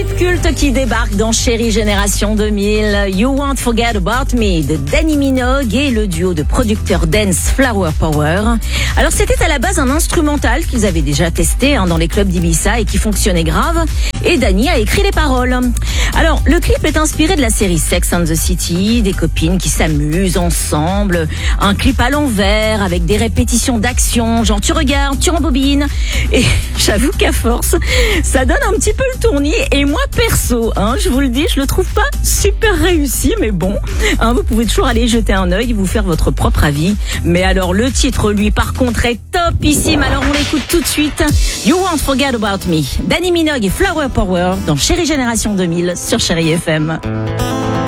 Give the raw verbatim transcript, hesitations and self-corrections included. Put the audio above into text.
tube culte qui débarque dans Chérie Génération deux mille. You Won't Forget About Me de Dannii Minogue et le duo de producteurs dance Flower Power. Alors c'était à la base un instrumental qu'ils avaient déjà testé hein, dans les clubs d'Ibiza et qui fonctionnait grave. Et Dannii a écrit les paroles. Alors le clip est inspiré de la série Sex and the City, des copines qui s'amusent ensemble. Un clip à l'envers avec des répétitions d'action, genre tu regardes, tu rembobines. Et j'avoue qu'à force, ça donne un petit peu le tournis. Et moi perso, hein, je vous le dis, je le trouve pas super réussi, mais bon, hein, vous pouvez toujours aller jeter un œil, vous faire votre propre avis. Mais alors le titre, lui, par contre, est topissime. Alors on l'écoute tout de suite. You Won't Forget About Me, Dannii Minogue et Flower Power dans Chérie Génération deux mille sur Chérie F M.